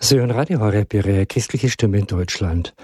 Sie hören Radio Horeb, Ihre christliche Stimme in Deutschland.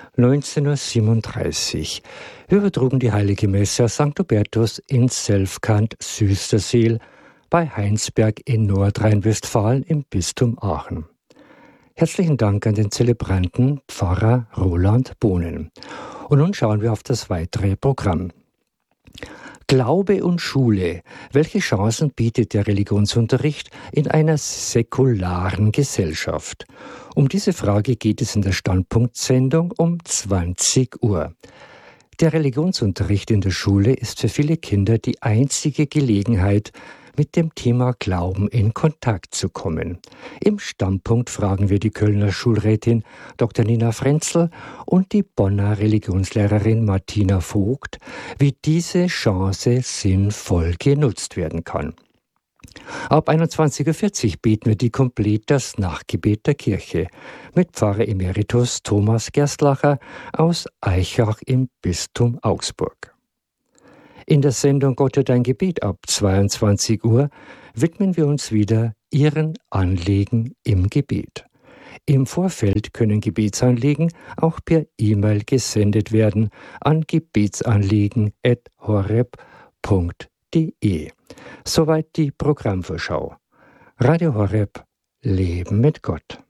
19:37 Uhr. Wir übertrugen die heilige Messe aus St. Hubertus in Selfkant, Süsterseel bei Heinsberg in Nordrhein-Westfalen im Bistum Aachen. Herzlichen Dank an den Zelebranten Pfarrer Roland Bohnen. Und nun schauen wir auf das weitere Programm. Glaube und Schule. Welche Chancen bietet der Religionsunterricht in einer säkularen Gesellschaft? Um diese Frage geht es in der Standpunktsendung um 20 Uhr. Der Religionsunterricht in der Schule ist für viele Kinder die einzige Gelegenheit, mit dem Thema Glauben in Kontakt zu kommen. Im Standpunkt fragen wir die Kölner Schulrätin Dr. Nina Frenzel und die Bonner Religionslehrerin Martina Vogt, wie diese Chance sinnvoll genutzt werden kann. Ab 21:40 Uhr beten wir die Komplett das Nachgebet der Kirche mit Pfarrer Emeritus Thomas Gerstlacher aus Aichach im Bistum Augsburg. In der Sendung Gott hört dein Gebet ab 22 Uhr widmen wir uns wieder Ihren Anliegen im Gebet. Im Vorfeld können Gebetsanliegen auch per E-Mail gesendet werden an gebetsanliegen@horeb.de. Soweit die Programmvorschau. Radio Horeb, Leben mit Gott.